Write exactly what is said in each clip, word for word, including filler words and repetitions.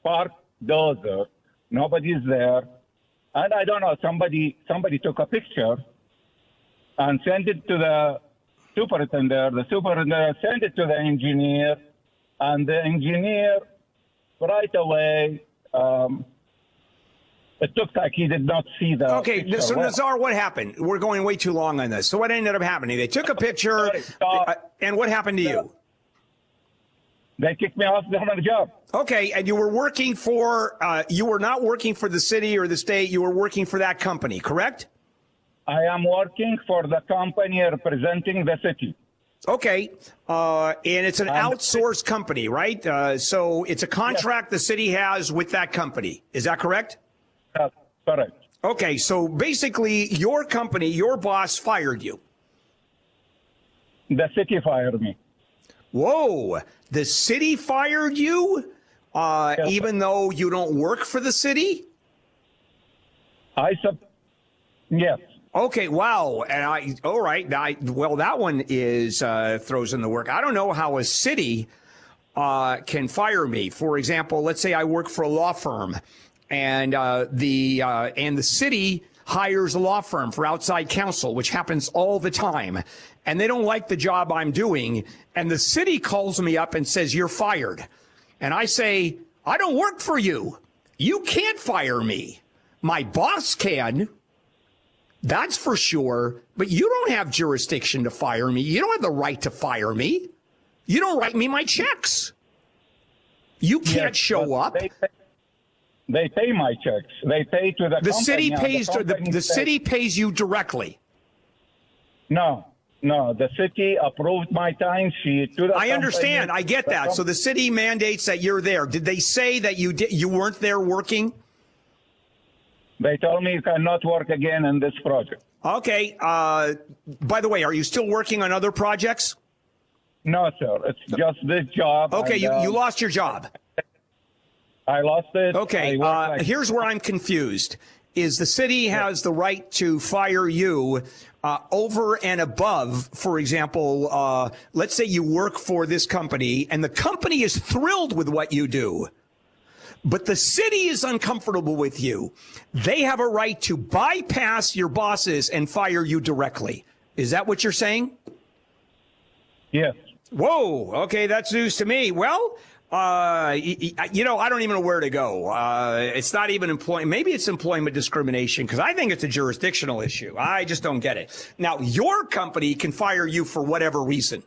parked dozer. Nobody's there. And I don't know, somebody somebody took a picture and sent it to the superintendent. The superintendent sent it to the engineer, and the engineer right away, um, it looks like he did not see the Okay, picture. so Well, Nazar, what happened? We're going way too long on this. So what ended up happening? They took a picture, Sorry, stop. uh, and what happened to you? They kicked me off the job. Okay, and you were working for, uh, you were not working for the city or the state, you were working for that company, correct? I am working for the company representing the city. Okay, uh, and it's an Um, outsourced company, right? Uh, so it's a contract the city has with that company. Is that correct? That's correct. Okay, so basically your company, your boss fired you. The city fired me. Whoa, the city fired you, uh, Yes, even though you don't work for the city? I sub. Yes. Okay, wow. And I, all right. I, well, that one is, uh, throws in the work. I don't know how a city, uh, can fire me. For example, let's say I work for a law firm and, uh, the, uh, and the city hires a law firm for outside counsel, which happens all the time. And they don't like the job I'm doing. And the city calls me up and says, you're fired. And I say, I don't work for you. You can't fire me. My boss can. That's for sure. But you don't have jurisdiction to fire me. You don't have the right to fire me. You don't write me my checks. You can't Yes, show but up. They pay, they pay my checks. They pay to the The company. city and pays the, the, company the says- city pays you directly. No, no. The city approved my timesheet to the I understand. company. I get The that. com- So the city mandates that you're there. Did they say that you did, you weren't there working? They told me you cannot work again in this project. Okay. Uh, by the way, are you still working on other projects? No, sir. It's just this job. Okay, and, you, you um, lost your job. I lost it. Okay, I worked uh, like- here's where I'm confused. Is the city has the right to fire you uh, over and above, for example, uh, let's say you work for this company and the company is thrilled with what you do, but the city is uncomfortable with you. They have a right to bypass your bosses and fire you directly. Is that what you're saying? Yes. Whoa. Okay, that's news to me. Well, uh, you, you know, I don't even know where to go. Uh, it's not even employment. Maybe it's employment discrimination because I think it's a jurisdictional issue. I just don't get it. Now, your company can fire you for whatever reason.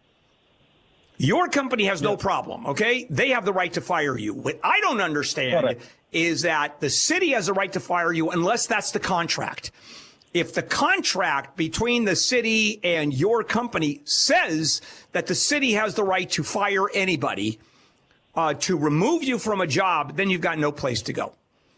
Your company has no problem, okay? They have the right to fire you. What I don't understand Correct. is that the city has the right to fire you unless that's the contract. If the contract between the city and your company says that the city has the right to fire anybody, uh, to remove you from a job, then you've got no place to go.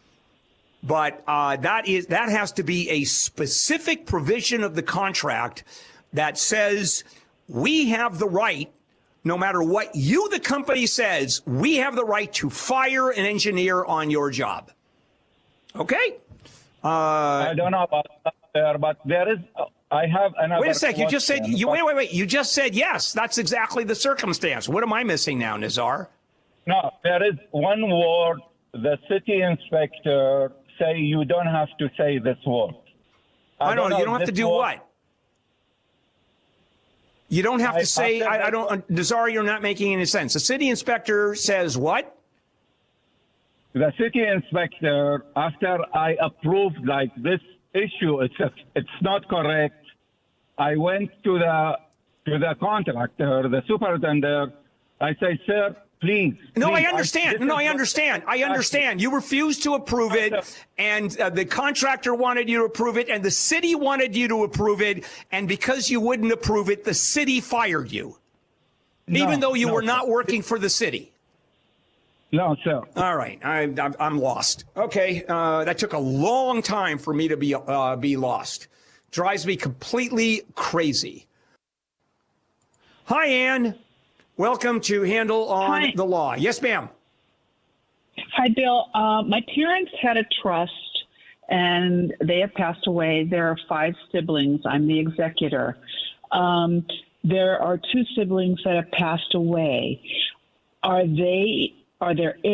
But uh, that is that has to be a specific provision of the contract that says we have the right, no matter what you, the company, says, we have the right to fire an engineer on your job. Okay? Uh, I don't know about that, sir, but there is. I have another. wait a sec. You just said question, you but- wait, wait, wait. You just said yes. That's exactly the circumstance. What am I missing now, Nazar? No, there is one word. The city inspector say you don't have to say this word. I don't know. You if don't have to this do word- what? You don't have I- to say. after I, I that- don't. Nazar, you're not making any sense. The city inspector says what? The city inspector, after I approved like this issue, it's it's not correct. I went to the to the contractor, the superintendent. I say, sir, please. No, please, I understand. this no, is I what- understand. I understand. You refused to approve it, and uh, the contractor wanted you to approve it, and the city wanted you to approve it, and because you wouldn't approve it, the city fired you, No, even though you no, were sir. not working for the city. No, sir. All right, I, I'm, I'm lost. Okay, uh, that took a long time for me to be uh, be lost. Drives me completely crazy. Hi, Ann. Welcome to Handle on Hi. the Law. Yes, ma'am. Hi, Bill. Uh, my parents had a trust, and they have passed away. There are five siblings. I'm the executor. Um, there are two siblings that have passed away. Are they? Are there